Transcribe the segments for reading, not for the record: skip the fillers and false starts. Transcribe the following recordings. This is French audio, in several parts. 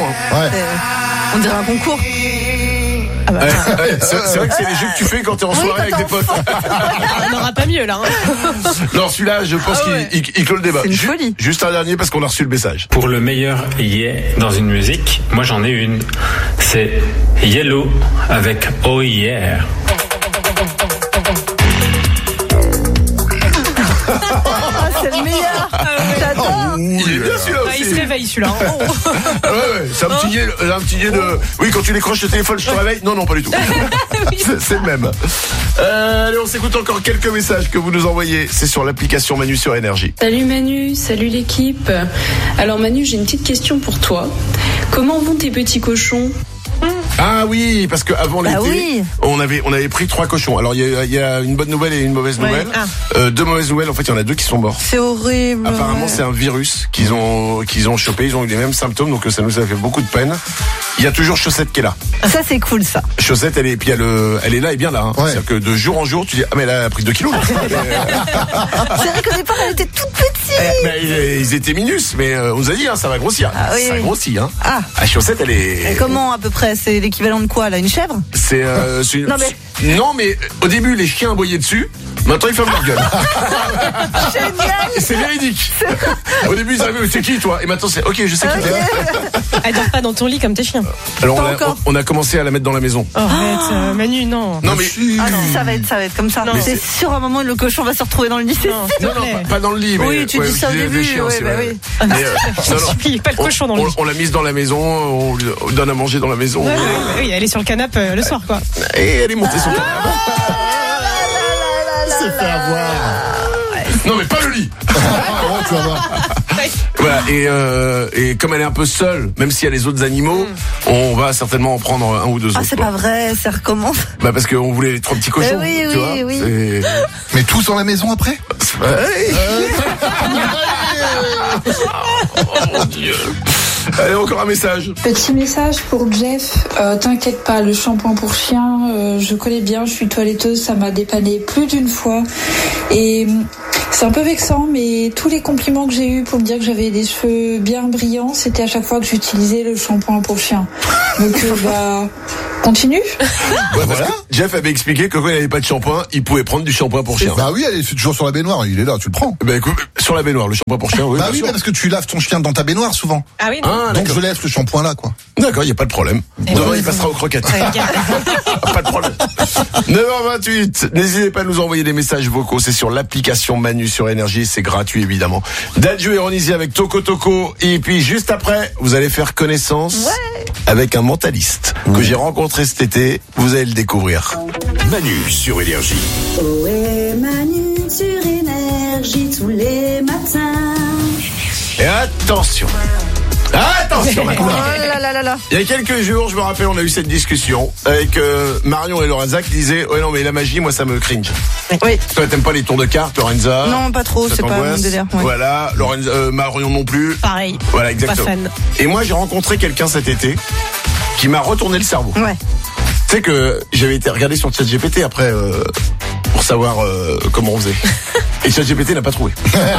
Ouais. On dirait un concours. Ah bah, c'est vrai que c'est les jeux que tu fais quand t'es en soirée avec des potes. On n'aura pas mieux là. Non, celui-là, je pense qu'il clôt le débat. C'est une folie. Juste un dernier parce qu'on a reçu le message. Pour le meilleur yeah dans une musique, moi j'en ai une. C'est Yellow avec Oh Yeah. C'est le meilleur. J'adore. Il est bien celui-là aussi. Il se réveille celui-là. Ouais, c'est un petit guet de. Oui, quand tu décroches le téléphone, je te réveille. Non, pas du tout. C'est le même. Allez, on s'écoute encore quelques messages que vous nous envoyez. C'est sur l'application Manu sur Énergie. Salut Manu, salut l'équipe. Alors Manu, j'ai une petite question pour toi. Comment vont tes petits cochons ? Ah oui, parce qu'avant l'été, oui. on avait pris 3 cochons. Alors il y a une bonne nouvelle et une mauvaise nouvelle. 2 mauvaises nouvelles, en fait il y en a 2 qui sont morts. C'est horrible. Apparemment c'est un virus qu'ils ont chopé, ils ont eu les mêmes symptômes, donc ça nous a fait beaucoup de peine. Il y a toujours Chaussette qui est là. Ça c'est cool ça. Chaussette, elle est là et bien là. Hein. Ouais. C'est-à-dire que de jour en jour, tu dis mais elle a pris 2 kilos. Là. C'est vrai qu'au départ elle était toute petite. Ils étaient minus, mais on nous a dit ça va grossir. Ah, oui, ça oui. grossit. Hein. Ah. Chaussette, elle est. Et comment à peu près? C'est l'équivalent de quoi là? Une chèvre? C'est une... Non, mais au début les chiens aboyaient dessus. Maintenant ils ferment leur gueule. Génial. C'est véridique. Au début ils arrivaient, c'est qui toi? Et maintenant c'est ok, je sais qui t'es. Elle dort pas dans ton lit comme tes chiens. Alors Pas encore. on a commencé à la mettre dans la maison. Oh, arrête, Manu, non. Non mais Ah non, ça va être comme ça. Non. C'est sûr à un moment le cochon va se retrouver dans le lit. Non, non, pas dans le lit. Mais, Oui, tu dis ça au des début. chiens, Ouais, c'est bah vrai. oui. Mais, Il n'y a pas le cochon dans le lit. On l'a mise dans la maison, on lui donne à manger dans la maison. Oui, elle est sur le canapé le soir, quoi. Et elle est montée sur le canapé. C'est fait avoir. Non mais pas le lit. Comment tu vas voir? Voilà, et comme elle est un peu seule, même s'il y a les autres animaux, on va certainement en prendre 1 ou 2 autres. Ah c'est quoi. pas vrai, ça recommence. Bah parce qu'on voulait les 3 petits cochons. Oui, tu vois, oui. c'est- Mais tous dans la maison après? Ouais. Oh mon Dieu. Allez, encore un message. Petit message pour Jeff, t'inquiète pas, le shampoing pour chien, je connais bien, je suis toiletteuse, ça m'a dépanné plus d'une fois et c'est un peu vexant, mais tous les compliments que j'ai eus pour me dire que j'avais des cheveux bien brillants, c'était à chaque fois que j'utilisais le shampoing pour chien. Donc continue. Ouais, voilà. Jeff avait expliqué que quand il n'avait pas de shampoing, il pouvait prendre du shampoing pour chien. Bah oui, elle est toujours sur la baignoire, il est là, tu le prends. Bah écoute, sur la baignoire, le shampoing pour chien, oui. Bah bien oui, sûr. mais parce que tu laves ton chien dans ta baignoire souvent. Ah oui, non. Ah, Donc d'accord. je laisse le shampoing là, quoi. D'accord, il n'y a pas de problème. Demain, il passera aux croquettes. Pas de problème. 9h28. N'hésitez pas à nous envoyer des messages vocaux. C'est sur l'application Manu sur Énergie. C'est gratuit, évidemment. Dadju et Ronisi avec Toco Toco. Et puis, juste après, vous allez faire connaissance avec un mentaliste que j'ai rencontré cet été. Vous allez le découvrir. Manu sur Énergie. Ohé Manu sur Énergie tous les matins. Et attention. Attention maintenant. Oh là là. Il y a quelques jours, je me rappelle, on a eu cette discussion avec Marion et Lorenza qui disaient ouais non mais la magie, moi ça me cringe. Oui. Toi t'aimes pas les tours de cartes, Lorenza? Non, pas trop, Ça c'est pas t'angoisse. mon délire. Ouais. Voilà, Lorenza, Marion non plus. Pareil. Voilà, exactement. Pas fan. Et moi j'ai rencontré quelqu'un cet été qui m'a retourné le cerveau. Ouais. Tu sais que j'avais été regarder sur ChatGPT après pour savoir comment on faisait. Et ChatGPT n'a pas trouvé.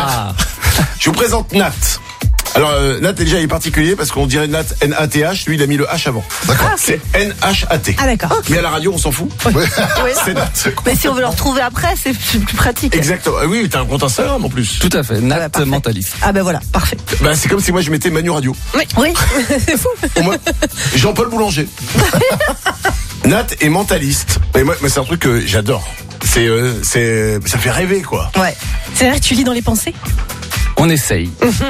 Je vous présente Nat. Alors Nat déjà il est particulier parce qu'on dirait Nat N-A-T-H, lui il a mis le H avant. D'accord. C'est N-H-A-T. Ah d'accord. Mais à la radio on s'en fout. Oui. C'est Nat. Mais si on veut le retrouver après, c'est plus pratique. Exactement. Ah oui, t'as un compte Instagram en plus. Tout à fait, Nat parfait. mentaliste. Ah ben voilà, parfait. Bah c'est comme si moi je mettais Manu Radio. Oui. C'est fou. Au moins, Jean-Paul Boulanger. Nat est mentaliste. Et moi c'est un truc que j'adore. Ça fait rêver quoi. Ouais. C'est vrai que tu lis dans les pensées? On essaye.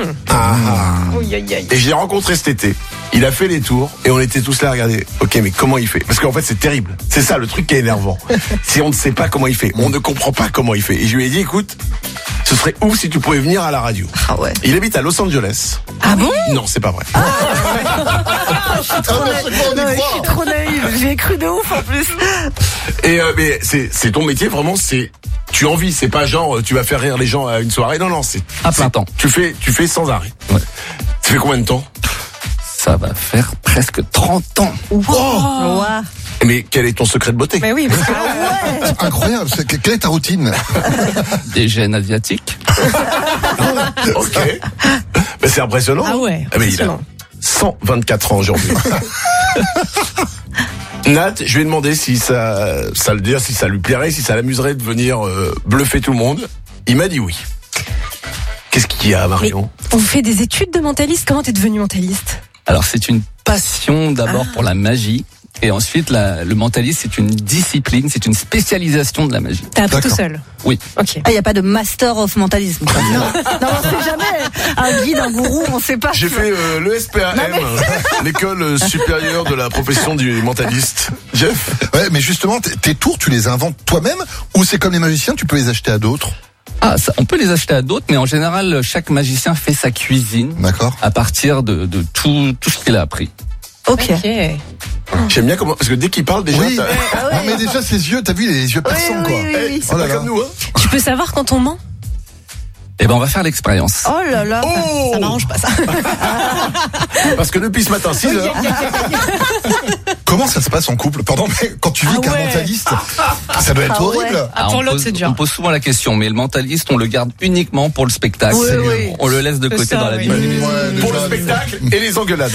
Oui, aïe, aïe. Et je l'ai rencontré cet été. Il a fait les tours et on était tous là à regarder. Ok, mais comment il fait? Parce qu'en fait, c'est terrible. C'est ça le truc qui est énervant. Si on ne sait pas comment il fait, on ne comprend pas comment il fait. Et je lui ai dit, écoute, ce serait ouf si tu pouvais venir à la radio. Ah ouais. Il habite à Los Angeles. Ah bon? Non, c'est pas vrai. Je suis trop naïve. J'y ai cru de ouf en plus. Et mais c'est ton métier vraiment. Tu en vis. C'est pas genre tu vas faire rire les gens à une soirée. Non, non, c'est À plein temps. Tu fais sans arrêt. Ouais. Ça fait combien de temps? Ça va faire presque 30 ans. Wow. Mais quel est ton secret de beauté? Mais oui, parce que C'est incroyable. Quelle est ta routine? Des gènes asiatiques. Ok. Ben, c'est impressionnant. Ah ouais, Ah, mais impressionnant. 124 ans aujourd'hui. Nat, je lui ai demandé si ça lui plairait, si ça l'amuserait de venir bluffer tout le monde. Il m'a dit oui. Qu'est-ce qu'il y a, Marion? On fait des études de mentaliste. Comment t'es devenu mentaliste? Alors, c'est une passion d'abord pour la magie. Et ensuite, le mentalisme, c'est une discipline, c'est une spécialisation de la magie. T'as appris tout seul? Oui. Ok. Il n'y a pas de master of mentalisme. Non, on sait jamais. Un guide, un gourou, on sait pas. J'ai fait le SPAM, l'école supérieure de la profession du mentaliste. Jeff? Ouais, mais justement, tes tours, tu les inventes toi-même ou c'est comme les magiciens, tu peux les acheter à d'autres? Ah, on peut les acheter à d'autres, mais en général, chaque magicien fait sa cuisine. D'accord. À partir de tout ce qu'il a appris. Ok. J'aime bien comment, parce que dès qu'il parle déjà, Oui. Non, mais déjà ses yeux, t'as vu les yeux perçants, quoi. Oui. c'est pas comme nous, hein. Tu peux savoir quand on ment? Eh ben, on va faire l'expérience. Oh là là. Oh! Ça m'arrange pas, ça. Parce que depuis ce matin, 6 heures. Comment ça se passe en couple? Pardon, mais quand tu vis qu'un mentaliste, ça doit être horrible. Pour l'autre, c'est dur. On pose souvent la question, mais le mentaliste, on le garde uniquement pour le spectacle. Oui. On le laisse de côté ça, dans la oui. vie. Pour le spectacle et les engueulades.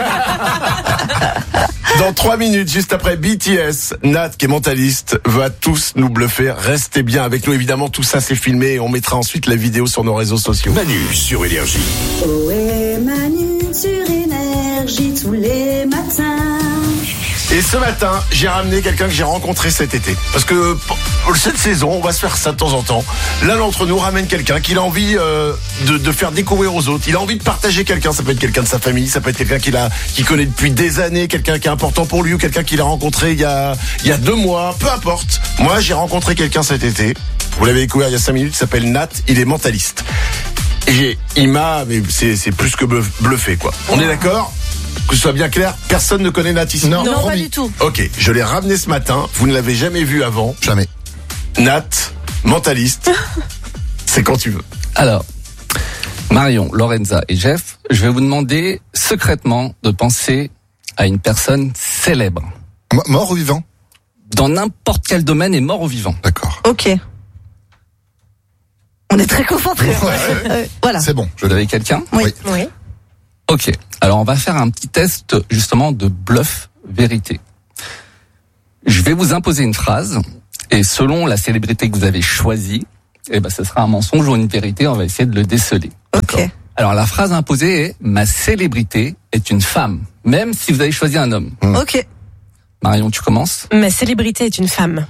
Dans 3 minutes, juste après BTS, Nat, qui est mentaliste, va tous nous bluffer. Restez bien avec nous. Évidemment, tout ça, c'est filmé et on mettra ensuite la vidéo sur nos réseaux sociaux. Manu sur Énergie. Ohé Manu sur Énergie tous les matins. Et ce matin, j'ai ramené quelqu'un que j'ai rencontré cet été. Parce que pour cette saison, on va se faire ça de temps en temps. L'un d'entre nous ramène quelqu'un qu'il a envie de faire découvrir aux autres. Il a envie de partager quelqu'un. Ça peut être quelqu'un de sa famille, ça peut être quelqu'un qu'il connaît depuis des années, quelqu'un qui est important pour lui ou quelqu'un qu'il a rencontré il y a 2 mois. Peu importe. Moi, j'ai rencontré quelqu'un cet été. Vous l'avez découvert il y a 5 minutes. Il s'appelle Nat. Il est mentaliste. Et mais c'est plus que bluffé, quoi. On est d'accord? Que ce soit bien clair, personne ne connaît Nat ici. Non, pas du tout. Ok, je l'ai ramené ce matin. Vous ne l'avez jamais vu avant. Jamais. Nat, mentaliste. C'est quand tu veux. Alors, Marion, Lorenza et Jeff, je vais vous demander secrètement de penser à une personne célèbre. Mort ou vivant? Dans n'importe quel domaine et mort ou vivant. D'accord. Ok. On est très concentrés. Voilà. C'est bon. Vous avez quelqu'un? Oui. Ok. Alors, on va faire un petit test, justement, de bluff vérité. Je vais vous imposer une phrase, et selon la célébrité que vous avez choisie, ce sera un mensonge ou une vérité, on va essayer de le déceler. Ok. Alors, la phrase imposée est « Ma célébrité est une femme », même si vous avez choisi un homme. Ok. Marion, tu commences? Ma célébrité est une femme.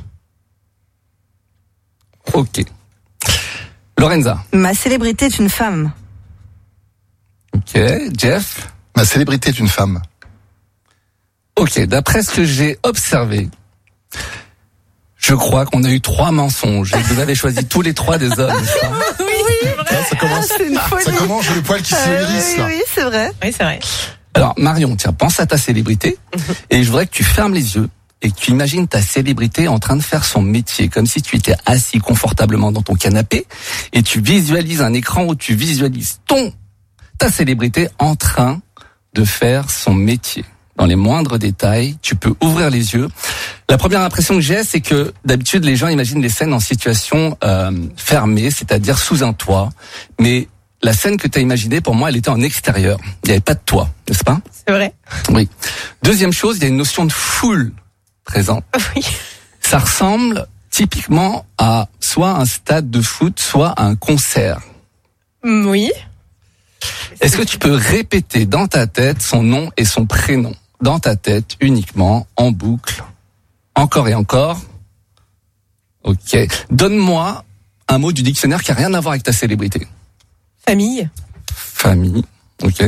Ok. Lorenza? Ma célébrité est une femme. Ok. Jeff? Ma célébrité est une femme. Ok, d'après ce que j'ai observé, je crois qu'on a eu 3 mensonges. Et vous avez choisi tous les 3 des hommes. Oui, Ça commence. C'est une folie. Ça commence, j'ai le poil qui s'érisse, là. Oui, c'est vrai. Oui, c'est vrai. Alors, Marion, tiens, pense à ta célébrité. Et je voudrais que tu fermes les yeux et que tu imagines ta célébrité en train de faire son métier, comme si tu étais assis confortablement dans ton canapé et tu visualises un écran où tu visualises ta célébrité en train de faire son métier. Dans les moindres détails, tu peux ouvrir les yeux. La première impression que j'ai, c'est que d'habitude, les gens imaginent les scènes en situation fermée, c'est-à-dire sous un toit. Mais la scène que tu as imaginée, pour moi, elle était en extérieur. Il n'y avait pas de toit, n'est-ce pas? C'est vrai. Oui. Deuxième chose, il y a une notion de foule présente. Oui. Ça ressemble typiquement à soit un stade de foot, soit un concert. Oui. Est-ce que tu peux répéter dans ta tête son nom et son prénom? Dans ta tête uniquement, en boucle, encore et encore. Ok. Donne-moi un mot du dictionnaire qui n'a rien à voir avec ta célébrité. Famille. Famille. Ok.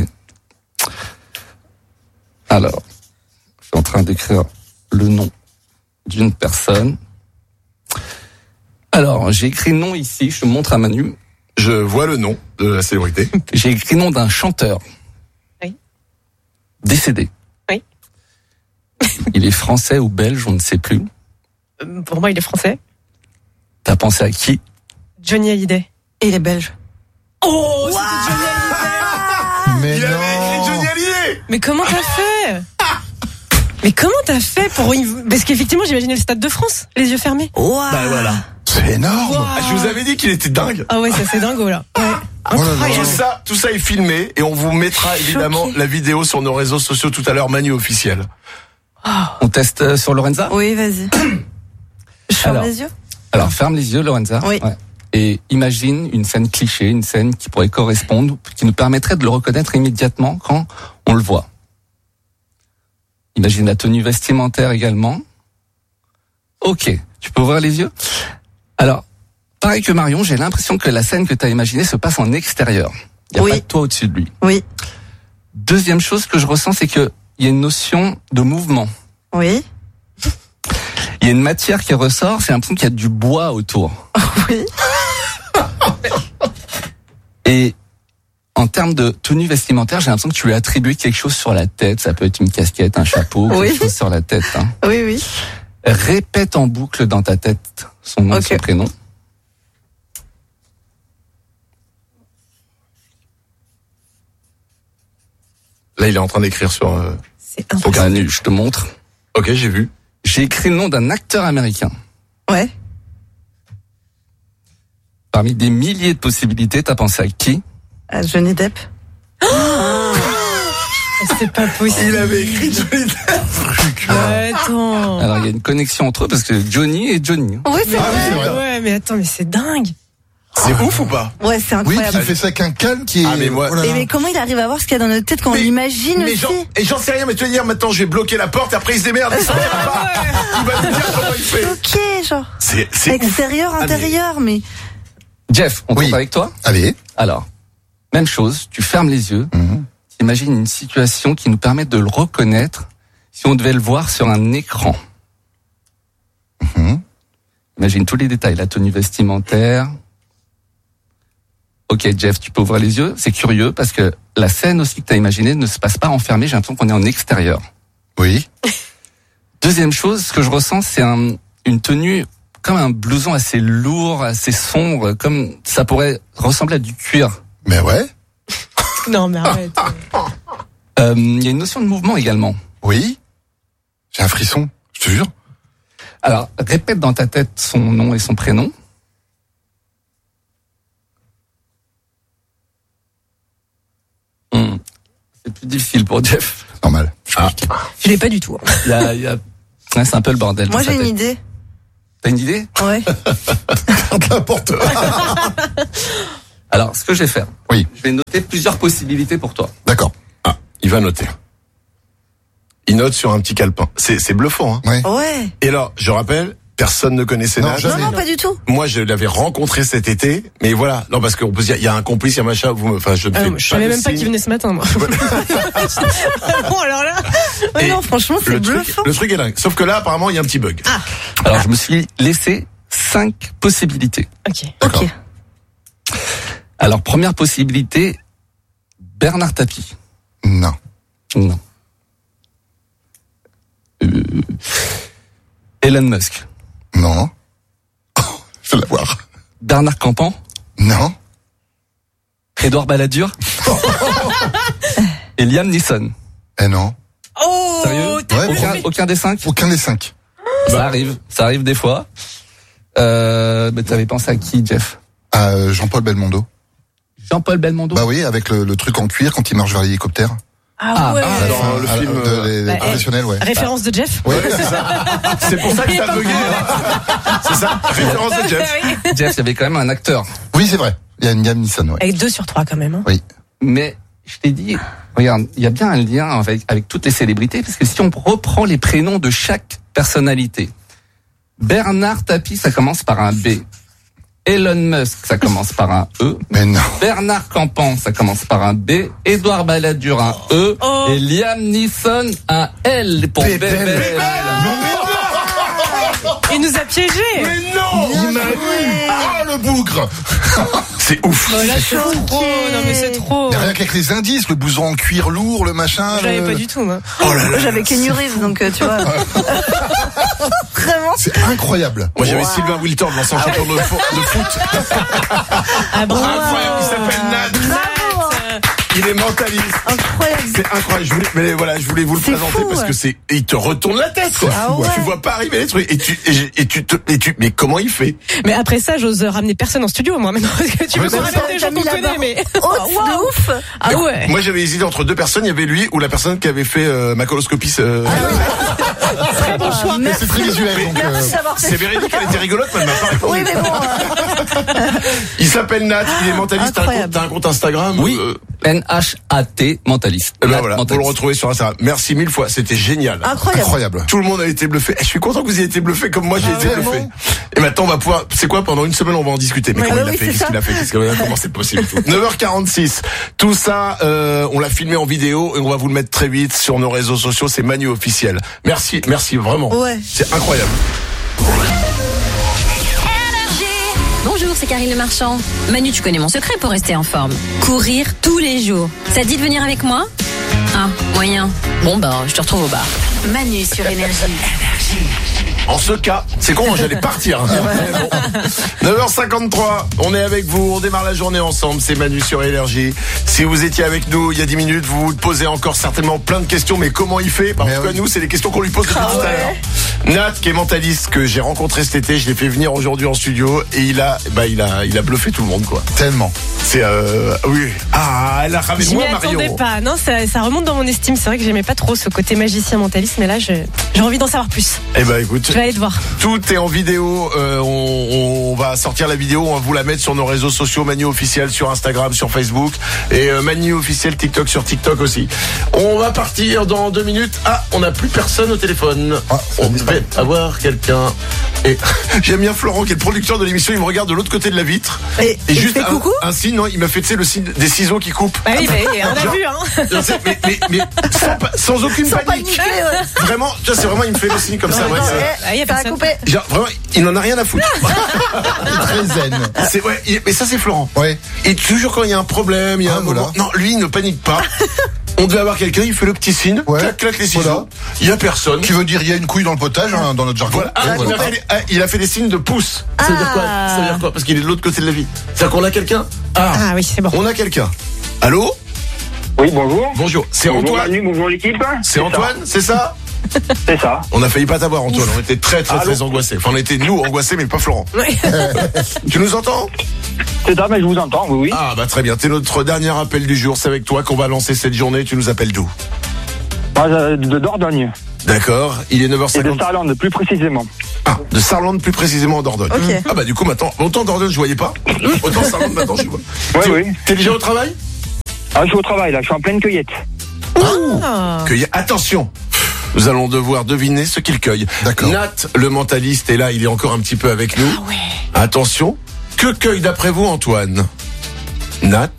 Alors, je suis en train d'écrire le nom d'une personne. Alors, j'ai écrit nom ici, je te montre à Manu. Je vois le nom de la célébrité. J'ai écrit nom d'un chanteur. Oui. Décédé. Oui. Il est français ou belge, on ne sait plus. Pour moi, il est français. T'as pensé à qui? Johnny Hallyday. Et il est belge. Oh, c'était Johnny Hallyday. Mais Il avait écrit non. Johnny Hallyday. Mais comment t'as fait? Mais comment t'as fait pour... Parce qu'effectivement, j'imaginais le Stade de France, les yeux fermés. Wow. Bah voilà. C'est énorme. Ah, je vous avais dit qu'il était dingue. Ah ouais, ça c'est dingo là. Ouais. Tout ça est filmé et on vous mettra évidemment la vidéo sur nos réseaux sociaux tout à l'heure, Manu officiel. On teste sur Lorenza ? Oui, vas-y. Je ferme les yeux ? Alors, ferme les yeux, Lorenza. Oui. Ouais. Et imagine une scène cliché, une scène qui pourrait correspondre, qui nous permettrait de le reconnaître immédiatement quand on le voit. Imagine la tenue vestimentaire également. Ok, tu peux ouvrir les yeux ? Alors, pareil que Marion, j'ai l'impression que la scène que tu as imaginée se passe en extérieur. Il n'y a pas de toi au-dessus de lui. Oui. Deuxième chose que je ressens, c'est que il y a une notion de mouvement. Oui. Il y a une matière qui ressort, c'est l'impression qu'il y a du bois autour. Oui. Et en termes de tenue vestimentaire, j'ai l'impression que tu lui as attribué quelque chose sur la tête. Ça peut être une casquette, un chapeau, quelque chose sur la tête. Hein. Oui, oui. Répète en boucle dans ta tête son nom et son prénom. Là, il est en train d'écrire sur... C'est impossible. Je te montre. Ok, j'ai vu. J'ai écrit le nom d'un acteur américain. Ouais. Parmi des milliers de possibilités, t'as pensé à qui ? Johnny Depp. C'est pas possible. Il avait écrit Johnny Depp. Attends. Alors, il y a une connexion entre eux parce que Johnny et Johnny. Oui, c'est vrai. Ouais, mais attends, mais c'est dingue. C'est ouf ou pas ? Ouais, c'est incroyable. Oui, qui fait ça avec un calme qui est... Ah, mais moi... Mais comment il arrive à voir ce qu'il y a dans notre tête quand on l'imagine aussi ? J'en sais rien, mais tu vas dire, maintenant, je vais bloquer la porte, et après, il se démerde. Il va nous dire comment il fait. Ok, genre. C'est extérieur, intérieur, mais... Jeff, on compte avec toi ? Allez. Alors, même chose, tu fermes les yeux, tu imagines une situation qui nous permet de le reconnaître si on devait le voir sur un écran. Imagine tous les détails, la tenue vestimentaire. Ok, Jeff, tu peux ouvrir les yeux. C'est curieux parce que la scène aussi que tu as imaginée ne se passe pas enfermée. J'ai l'impression qu'on est en extérieur. Oui. Deuxième chose, ce que je ressens, c'est une tenue comme un blouson assez lourd, assez sombre, comme ça pourrait ressembler à du cuir. Mais ouais. Non, mais arrête. Il y a une notion de mouvement également. Oui. J'ai un frisson, je te jure. Alors, répète dans ta tête son nom et son prénom. C'est plus difficile pour Jeff. Normal. Je l'ai pas du tout. Ouais, c'est un peu le bordel. Moi, j'ai une idée. T'as une idée ? Ouais. N'importe. Alors, ce que je vais faire. Oui. Je vais noter plusieurs possibilités pour toi. D'accord. Ah, il va noter. Il note sur un petit calepin. C'est bluffant, hein. Ouais. Et là, je rappelle, personne ne connaissait Nage. Non, pas du tout. Moi, je l'avais rencontré cet été, mais voilà. Non, parce qu'on peut se dire, il y a un complice, il y a machin, je savais même pas qu'il venait ce matin, moi. Bon, alors là. Ouais, non, franchement, c'est bluffant. Le truc est dingue. Sauf que là, apparemment, il y a un petit bug. Ah. Alors, je me suis laissé 5 possibilités. Ok. Alors, première possibilité, Bernard Tapie. Non. Elon Musk. Non. Je vais l'avoir. Bernard Campan. Non. Édouard Balladur. Et Liam Neeson. Non. Oh. Sérieux ? Aucun des 5 ? Aucun des 5. Ça arrive des fois. Mais t'avais pensé à qui, Jeff ? À Jean-Paul Belmondo. Jean-Paul Belmondo. Bah oui, avec le truc en cuir quand il marche vers l'hélicoptère. Ah ouais. Dans le film les professionnels, ouais. Référence de Jeff. Ouais, c'est ça. C'est pour ça que ça a bugué. C'est ça. Référence de Jeff. Jeff, il y avait quand même un acteur. Oui, c'est vrai. Il y a Liam Neeson, ouais. Avec 2 sur 3 quand même. Hein. Oui. Mais je t'ai dit, regarde, il y a bien un lien avec toutes les célébrités, parce que si on reprend les prénoms de chaque personnalité, Bernard Tapie, ça commence par un B. Elon Musk, ça commence par un E. Mais non. Bernard Campan, ça commence par un B. Édouard Balladur, un E. Et Liam Neeson, un L pour bébé. Il nous a piégés. Mais non. Il m'a eu. Ah, le bougre. C'est ouf. Là, c'est trop. Non, mais c'est trop. Il y a rien qu'avec les indices, le blouson en cuir lourd, le machin. Je l'avais pas du tout, moi. Oh là là. J'avais Kenny Reeves, donc tu vois. Vraiment. C'est incroyable. Moi, j'avais Sylvain Wiltord, l'ancien champion de foot. Ah bon. Incroyable. Il s'appelle Nad. Bravo. Il est mentaliste. Incroyable. C'est incroyable. Je voulais vous le présenter fou, parce que il te retourne la tête, quoi. Tu vois pas arriver les trucs. Mais comment il fait? Mais après ça, j'ose ramener personne en studio, moi, maintenant. Parce que tu veux qu'on répète des gens qu'on connaît, mais. Oh, ouf. Ah ouais. Moi, j'avais hésité entre deux personnes. Il y avait lui ou la personne qui avait fait ma coloscopie. Très bon choix. C'est très visuel. C'est véridique, elle était rigolote, mais elle m'a pas répondu. Oui, mais bon. Il s'appelle Nat, il est mentaliste. T'as un compte Instagram? Oui. NHAT mentaliste. Voilà, pour le retrouver sur Instagram. Merci 1000 fois, c'était génial. Incroyable. Tout le monde a été bluffé. Je suis content que vous ayez été bluffé comme moi j'ai été bluffé. Et maintenant on va pouvoir, c'est quoi, pendant une semaine on va en discuter. Mais comment il a fait, qu'est-ce qu'il a fait, comment c'est possible. 9h46. Tout ça, on l'a filmé en vidéo et on va vous le mettre très vite sur nos réseaux sociaux. C'est Manu officiel. Merci vraiment. Ouais. C'est incroyable. Bonjour, c'est Karine Le Marchand. Manu, tu connais mon secret pour rester en forme. Courir tous les jours. Ça te dit de venir avec moi? Ah, moyen. Bon, ben, je te retrouve au bar. Manu sur Énergie. En ce cas, c'est con, j'allais partir. Bon. 9h53, on est avec vous, on démarre la journée ensemble, c'est Manu sur Énergie. Si vous étiez avec nous il y a 10 minutes, vous vous posez encore certainement plein de questions, mais comment il fait? En tout cas, nous, c'est les questions qu'on lui pose depuis tout à l'heure. Nat, qui est mentaliste, que j'ai rencontré cet été, je l'ai fait venir aujourd'hui en studio, et il a bluffé tout le monde, quoi. Tellement. C'est, oui. Ah, elle a ramené moi, Mario. Je m'y attendais pas, non, ça remonte dans mon estime. C'est vrai que j'aimais pas trop ce côté magicien mentaliste, mais là, j'ai envie d'en savoir plus. Eh ben, écoute. Je vais aller te voir. Tout est en vidéo. On va sortir la vidéo. On va vous la mettre sur nos réseaux sociaux. Manu officiel sur Instagram, sur Facebook. Et Manu officiel TikTok sur TikTok aussi. On va partir dans 2 minutes. Ah, on n'a plus personne au téléphone. On devait avoir quelqu'un. Et j'aime bien Florent, qui est le producteur de l'émission. Il me regarde de l'autre côté de la vitre. Et juste un signe, non, il m'a fait, tu sais, le signe des ciseaux qui coupent. Ah oui, mais on a vu, hein. Mais sans aucune panique. Vraiment, tu vois, c'est vraiment, il me fait le signe comme ça. Ouais, genre, vraiment, il n'en a rien à foutre. Très zen. Mais ça, c'est Florent. Ouais. Et toujours quand il y a un problème, il y a un moment. Non, lui, il ne panique pas. On devait avoir quelqu'un, il fait le petit signe, clac les ciseaux. Voilà. Il y a personne. Qui veut dire il y a une couille dans le potage, hein, dans notre jargon. Voilà. Il a fait des signes de pouce. Ça veut dire quoi? Ça veut dire quoi? Parce qu'il est de l'autre côté de la vie. C'est-à-dire qu'on a quelqu'un? Ah oui, c'est bon. On a quelqu'un. Allô? Oui, bonjour. Bonjour. C'est bonjour Antoine. Manu, bonjour l'équipe. C'est Antoine, c'est ça? C'est ça. On a failli pas t'avoir, Antoine. On était très angoissés. Enfin, on était nous angoissés, mais pas Florent. Tu nous entends? C'est ça, mais je vous entends, oui. Ah, bah très bien. T'es notre dernier appel du jour. C'est avec toi qu'on va lancer cette journée. Tu nous appelles d'où? De Dordogne. D'accord. Il est 9h50. Et de Sarlande, plus précisément. Ah, de Sarlande, plus précisément en Dordogne. Okay. Ah, bah du coup, maintenant, autant Dordogne, je voyais pas. Autant Sarlande, maintenant, je vois. Oui. T'es déjà au travail? Ah, je suis au travail, là. Je suis en pleine cueillette. Cueillette. Attention. Nous allons devoir deviner ce qu'il cueille. D'accord. Nat, le mentaliste, est là. Il est encore un petit peu avec nous. Ah ouais. Attention. Que cueille d'après vous, Antoine? Nat?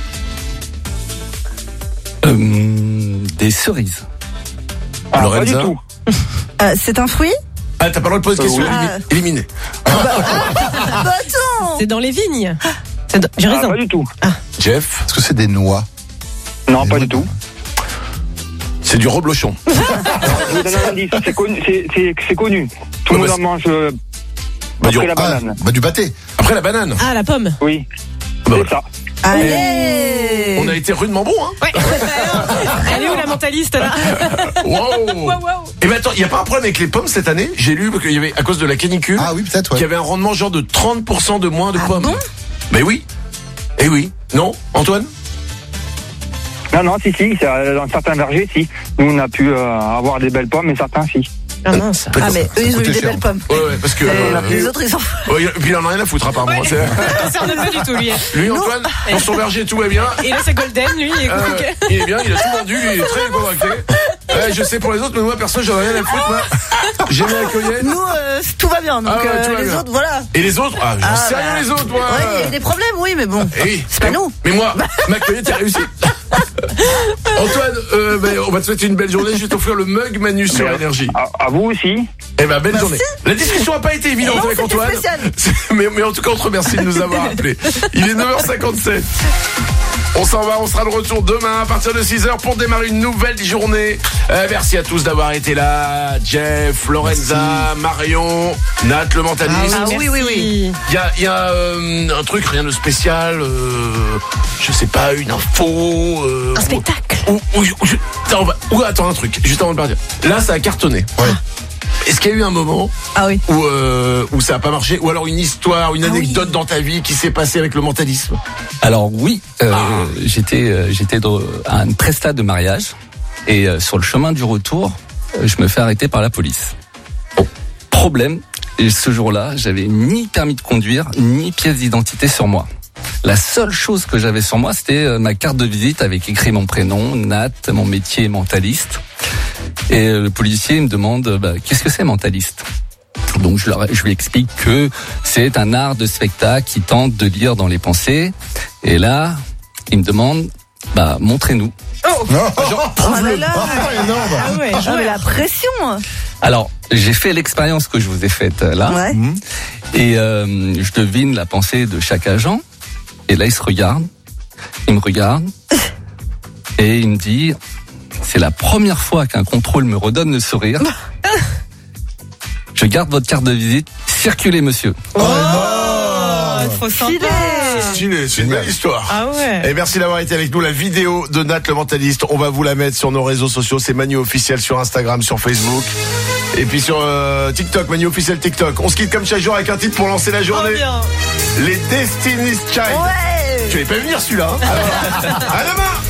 Des cerises. Ah, Lorenza? pas du tout. C'est un fruit? Ah, t'as pas le droit de poser de question. Éliminé. Attends. C'est dans les vignes. J'ai raison. Pas du tout. Jeff? Est-ce que c'est des noix? Non, pas du tout. C'est du reblochon. Je vous donne un indice. C'est connu. Tout le monde en mange après la banane. Du pâté. Après la banane? Ah, la pomme. Oui. Bah, c'est ça. Allez. On a été rudement bon, hein? Ouais. Elle est où la mentaliste, là? Wow. Et ben attends, il n'y a pas un problème avec les pommes cette année? J'ai lu qu'il y avait, à cause de la canicule. Ah oui, peut-être, ouais. Qu'il y avait un rendement genre de 30% de moins de pommes. Bon? Mais oui. Eh oui. Non, Antoine? Non, si, dans certains vergers, si. Nous, on a pu avoir des belles pommes, mais certains, si. Ah mince. Ah, mais eux, ils ont eu des belles pommes. Ouais, parce que. Les autres, ils sont. Ouais, et puis il en a rien à foutre, apparemment. Ça ne concerne pas du tout, lui. Lui, Antoine, dans son verger, tout va bien. Et là, c'est Golden, lui. Il est bien, il a tout vendu, lui, il est très convaincu. Je sais pour les autres, mais moi, perso, j'en ai rien à foutre, moi. J'ai mis la cueillette. Nous, tout va bien, donc les autres, voilà. Et les autres? Ah, j'en sais rien, les autres, moi. Ouais, il y a des problèmes, oui, mais bon. C'est pas nous. Mais moi, ma cueillette a réussi. Antoine, on va te souhaiter une belle journée. Je vais t'offrir le mug Manu sur Énergie. À vous aussi. Eh ben, belle journée. La discussion n'a pas été évidente avec Antoine. Mais en tout cas, on te remercie de nous avoir appelés. Il est 9h57. On s'en va, on sera de retour demain à partir de 6h pour démarrer une nouvelle journée. Merci à tous d'avoir été là. Jeff, Lorenza, Marion, Nat le mentaliste. Ah oui. Il y a un truc, rien de spécial, je sais pas, une info. Un spectacle. Attends, un truc, juste avant de partir. Là, ça a cartonné. Ouais. Est-ce qu'il y a eu un moment où ça a pas marché, ou alors une histoire, une anecdote dans ta vie qui s'est passée avec le mentalisme? Alors oui, j'étais à une presta de mariage et sur le chemin du retour, je me fais arrêter par la police. Problème, et ce jour-là, j'avais ni permis de conduire, ni pièce d'identité sur moi. La seule chose que j'avais sur moi, c'était ma carte de visite avec écrit mon prénom, Nat, mon métier mentaliste. Et le policier me demande qu'est-ce que c'est mentaliste. Donc je lui explique que c'est un art de spectacle qui tente de lire dans les pensées. Et là, il me demande montrez-nous. J'avais la pression. Alors, j'ai fait l'expérience que je vous ai faite là. Ouais. Et je devine la pensée de chaque agent. Et là, il me regarde et il me dit, c'est la première fois qu'un contrôle me redonne le sourire. Je garde votre carte de visite. Circulez, monsieur. Trop sympa. Stylé, c'est une belle histoire. Ah ouais. Et merci d'avoir été avec nous. La vidéo de Nat le mentaliste, on va vous la mettre sur nos réseaux sociaux. C'est Manu officiel sur Instagram, sur Facebook. Et puis sur TikTok, Manu officiel TikTok. On se quitte comme chaque jour avec un titre pour lancer la journée. Bien. Les Destiny's Child. Ouais. Tu l'avais pas venir celui-là. Hein. À demain.